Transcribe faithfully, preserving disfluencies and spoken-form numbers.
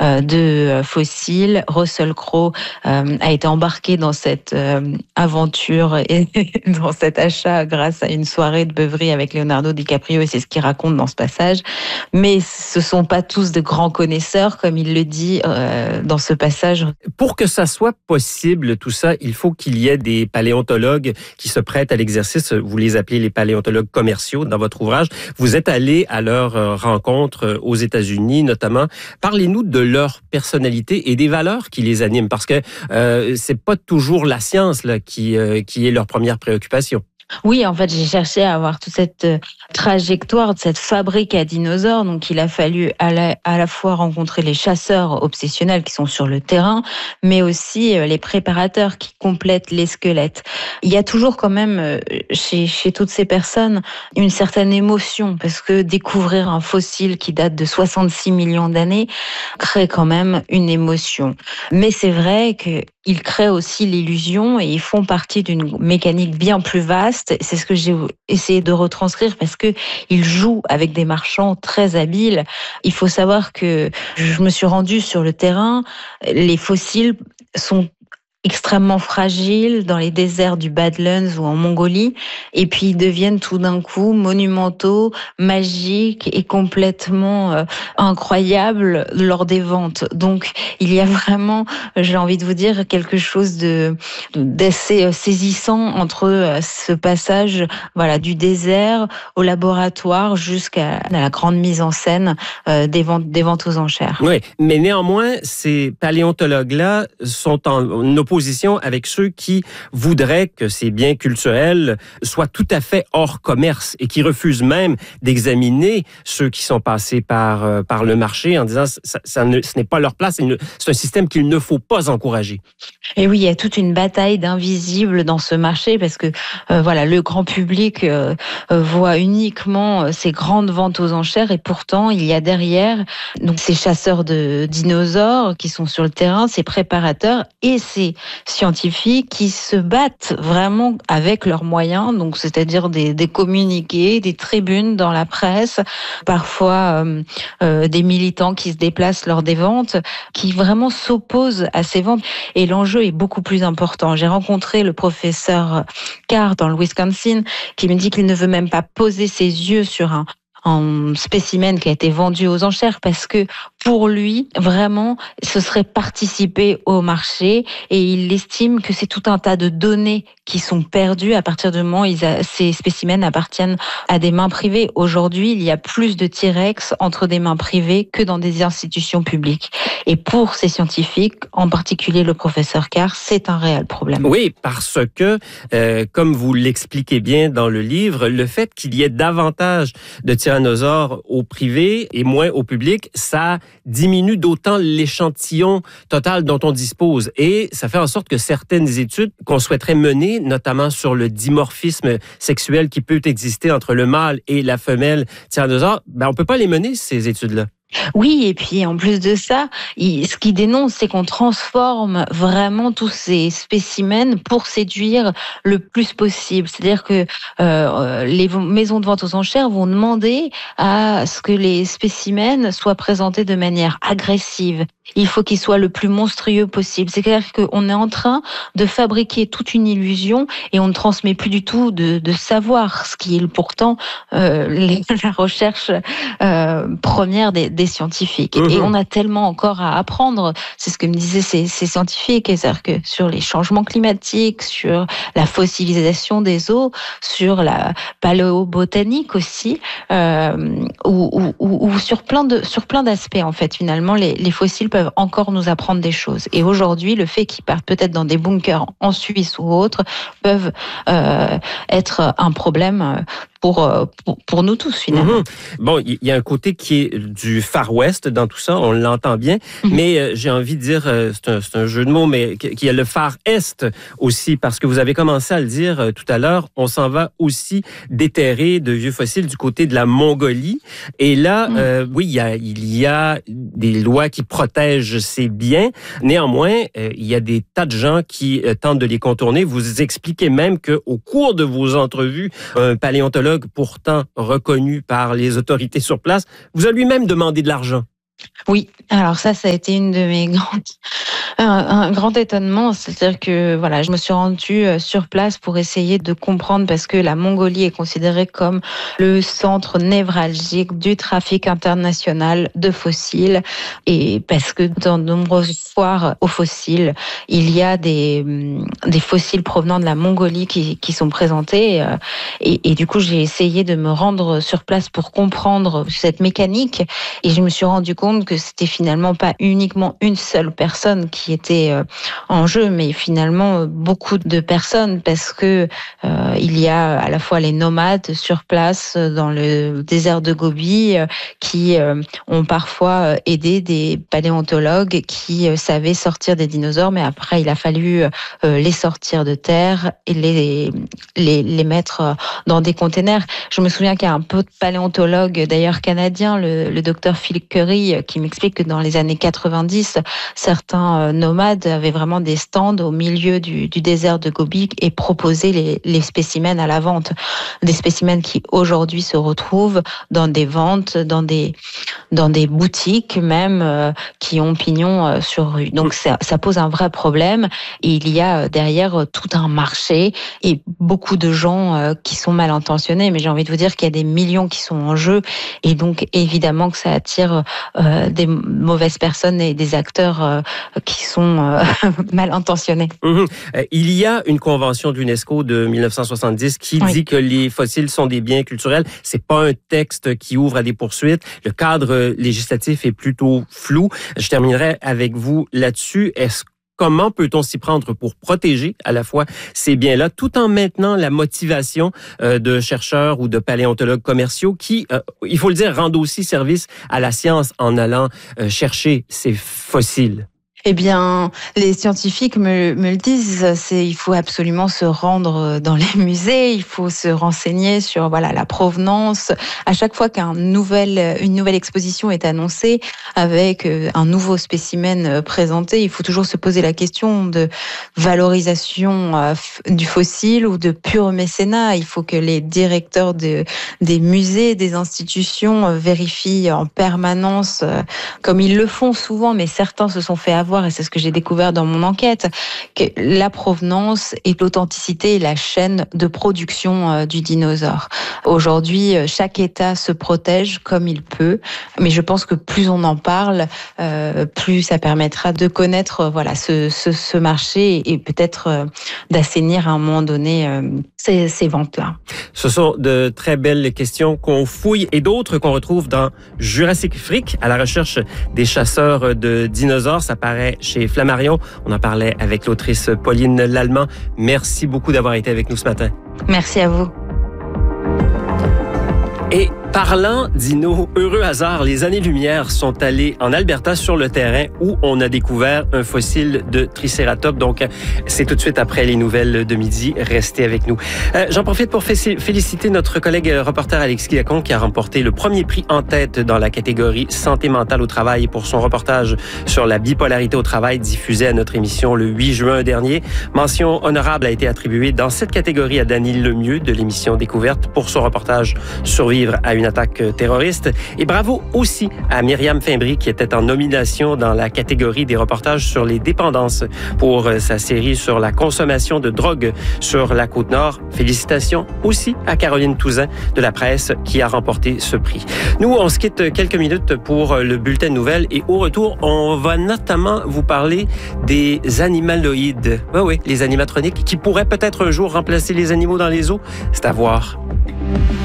euh, de fossiles. Russell Crowe euh, a été embarqué dans cette euh, aventure et dans cet achat grâce à une soirée de beuverie avec Leonardo DiCaprio, et c'est ce qu'il raconte dans ce passage. Mais ce ne sont pas tous de grands connaisseurs, comme il le dit euh, dans ce passage. Pour que ça soit possible, tout ça, il faut qu'il y ait des paléontologues qui se prêtent à l'exercice. Vous les appelez les paléontologues commerciaux dans votre ouvrage. Vous êtes allé à leur rencontre aux États-Unis, notamment. Parlez-nous de leur personnalité et des valeurs qui les animent, parce que euh, c'est pas toujours la science là, qui, euh, qui est leur première préoccupation. Oui, en fait, j'ai cherché à avoir toute cette trajectoire de cette fabrique à dinosaures. Donc, il a fallu à la, à la fois rencontrer les chasseurs obsessionnels qui sont sur le terrain, mais aussi les préparateurs qui complètent les squelettes. Il y a toujours quand même, chez, chez toutes ces personnes, une certaine émotion, parce que découvrir un fossile qui date de soixante-six millions d'années crée quand même une émotion. Mais c'est vrai que ils créent aussi l'illusion et ils font partie d'une mécanique bien plus vaste. C'est ce que j'ai essayé de retranscrire parce que ils jouent avec des marchands très habiles. Il faut savoir que je me suis rendue sur le terrain. Les fossiles sont extrêmement fragiles dans les déserts du Badlands ou en Mongolie, et puis ils deviennent tout d'un coup monumentaux, magiques et complètement euh, incroyables lors des ventes. Donc il y a vraiment, j'ai envie de vous dire, quelque chose de d'assez saisissant entre ce passage, voilà, du désert au laboratoire jusqu'à la grande mise en scène euh, des ventes, des ventes aux enchères. Oui, mais néanmoins, ces paléontologues-là sont en opposition avec ceux qui voudraient que ces biens culturels soient tout à fait hors commerce et qui refusent même d'examiner ceux qui sont passés par, euh, par le marché en disant ça, ça ne, ce n'est pas leur place, c'est un système qu'il ne faut pas encourager. Et oui, il y a toute une bataille d'invisibles dans ce marché parce que euh, voilà, le grand public euh, voit uniquement ces grandes ventes aux enchères et pourtant il y a derrière donc ces chasseurs de dinosaures qui sont sur le terrain, ces préparateurs et ces scientifiques qui se battent vraiment avec leurs moyens, donc c'est-à-dire des, des communiqués, des tribunes dans la presse, parfois euh, euh, des militants qui se déplacent lors des ventes, qui vraiment s'opposent à ces ventes. Et l'enjeu est beaucoup plus important. J'ai rencontré le professeur Carr dans le Wisconsin qui me dit qu'il ne veut même pas poser ses yeux sur un un spécimen qui a été vendu aux enchères parce que pour lui, vraiment, ce serait participer au marché et il estime que c'est tout un tas de données qui sont perdues à partir du moment où ils a, ces spécimens appartiennent à des mains privées. Aujourd'hui, il y a plus de T-Rex entre des mains privées que dans des institutions publiques. Et pour ces scientifiques, en particulier le professeur Carr, c'est un réel problème. Oui, parce que, euh, comme vous l'expliquez bien dans le livre, le fait qu'il y ait davantage de tyrannosaures au privé et moins au public, ça diminue d'autant l'échantillon total dont on dispose. Et ça fait en sorte que certaines études qu'on souhaiterait mener, notamment sur le dimorphisme sexuel qui peut exister entre le mâle et la femelle tyrannosaure, ben on peut pas les mener, ces études-là. Oui, et puis en plus de ça, il, ce qu'il dénonce, c'est qu'on transforme vraiment tous ces spécimens pour séduire le plus possible. C'est-à-dire que euh, les maisons de vente aux enchères vont demander à ce que les spécimens soient présentés de manière agressive. Il faut qu'ils soient le plus monstrueux possible. C'est-à-dire qu'on est en train de fabriquer toute une illusion et on ne transmet plus du tout de, de savoir, ce qui est pourtant euh, les, la recherche euh, première des, des scientifiques. Mmh. Et on a tellement encore à apprendre. C'est ce que me disaient ces, ces scientifiques. C'est-à-dire que sur les changements climatiques, sur la fossilisation des eaux, sur la paléobotanique aussi, euh, ou, ou, ou sur plein de sur plein d'aspects en fait. Finalement, les, les fossiles peuvent encore nous apprendre des choses. Et aujourd'hui, le fait qu'ils partent peut-être dans des bunkers en Suisse ou autres peuvent euh, être un problème pour, pour, pour nous tous, finalement. Mmh. Bon, il y a un côté qui est du Far West dans tout ça, on l'entend bien, mmh. mais euh, j'ai envie de dire, euh, c'est, un, c'est un jeu de mots, mais qu'il y a le Far Est aussi, parce que vous avez commencé à le dire euh, tout à l'heure, on s'en va aussi déterrer de vieux fossiles du côté de la Mongolie. Et là, mmh. euh, oui, il y, a, il y a des lois qui protègent ces biens. Néanmoins, euh, il y a des tas de gens qui euh, tentent de les contourner. Vous expliquez même qu'au cours de vos entrevues, un paléontologue pourtant reconnu par les autorités sur place, vous a lui-même demandé de l'argent. Oui, alors ça, ça a été une de mes grandes un un grand étonnement. C'est-à-dire que, voilà, je me suis rendue, heu, sur place pour essayer de comprendre parce que la Mongolie est considérée comme le centre névralgique du trafic international de fossiles et parce que dans de nombreuses foires aux fossiles, il y a des, mmh, des fossiles provenant de la Mongolie qui qui sont présentés, heu et et du coup, j'ai essayé de me rendre sur place pour comprendre cette mécanique et je me suis rendu compte que c'était finalement pas uniquement une seule personne qui était euh, en jeu, mais finalement euh, beaucoup de personnes parce que euh, il y a à la fois les nomades sur place euh, dans le désert de Gobi euh, qui euh, ont parfois euh, aidé des paléontologues qui euh, savaient sortir des dinosaures, mais après il a fallu euh, les sortir de terre et les, les, les mettre euh, dans des containers. Je me souviens qu'il y a un peu de paléontologue d'ailleurs canadien, le, le docteur Phil Curry, qui m'explique que dans les années quatre-vingt-dix, certains nomades avaient vraiment des stands au milieu du, du désert de Gobi et proposaient les, les spécimens à la vente. Des spécimens qui aujourd'hui se retrouvent dans des ventes, dans des, dans des boutiques même, euh, qui ont pignon euh, sur rue. Donc ça, ça pose un vrai problème et il y a derrière tout un marché et beaucoup de gens euh, qui sont mal intentionnés. Mais j'ai envie de vous dire qu'il y a des millions qui sont en jeu et donc évidemment que ça attire euh, des mauvaises personnes et des acteurs euh, qui sont euh, mal intentionnés. Mmh. Il y a une convention de l'UNESCO de dix-neuf cent soixante-dix qui oui. dit que les fossiles sont des biens culturels. C'est pas un texte qui ouvre à des poursuites. Le cadre législatif est plutôt flou. Je terminerai avec vous là-dessus. Est-ce Comment peut-on s'y prendre pour protéger à la fois ces biens-là, tout en maintenant la motivation euh, de chercheurs ou de paléontologues commerciaux qui, euh, il faut le dire, rendent aussi service à la science en allant euh, chercher ces fossiles? Eh bien, les scientifiques me, me le disent, c'est il faut absolument se rendre dans les musées, il faut se renseigner sur voilà la provenance. À chaque fois qu'un nouvel, une nouvelle exposition est annoncée avec un nouveau spécimen présenté, il faut toujours se poser la question de valorisation du fossile ou de pur mécénat. Il faut que les directeurs de, des musées, des institutions vérifient en permanence, comme ils le font souvent, mais certains se sont fait avoir. Et c'est ce que j'ai découvert dans mon enquête, que la provenance et l'authenticité est la chaîne de production euh, du dinosaure. Aujourd'hui, chaque État se protège comme il peut, mais je pense que plus on en parle, euh, plus ça permettra de connaître euh, voilà ce, ce, ce marché et peut-être euh, d'assainir à un moment donné euh, ces, ces ventes-là. Ce sont de très belles questions qu'on fouille et d'autres qu'on retrouve dans Jurassic Freak, à la recherche des chasseurs de dinosaures. Ça paraît chez Flammarion. On en parlait avec l'autrice Pauline Lallemand. Merci beaucoup d'avoir été avec nous ce matin. Merci à vous. Et parlant dino, heureux hasard, les années-lumière sont allées en Alberta sur le terrain où on a découvert un fossile de Triceratops. Donc, c'est tout de suite après les nouvelles de midi. Restez avec nous. Euh, j'en profite pour féliciter notre collègue reporter Alexis Lacombe qui a remporté le premier prix en tête dans la catégorie santé mentale au travail pour son reportage sur la bipolarité au travail diffusé à notre émission le huit juin dernier. Mention honorable a été attribuée dans cette catégorie à Dany Lemieux de l'émission Découverte pour son reportage Survivre à une attaque terroriste. Et bravo aussi à Myriam Fimbry qui était en nomination dans la catégorie des reportages sur les dépendances pour sa série sur la consommation de drogue sur la Côte-Nord. Félicitations aussi à Caroline Touzin de la presse qui a remporté ce prix. Nous, on se quitte quelques minutes pour le bulletin de nouvelles et au retour, on va notamment vous parler des animaloïdes. Oui, oui, les animatroniques qui pourraient peut-être un jour remplacer les animaux dans les zoos. C'est à voir.